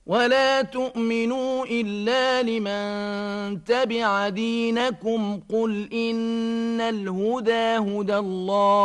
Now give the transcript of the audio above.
ولا تؤمنوا إلا لمن تبع دينكم قل إن الهدى هدى الله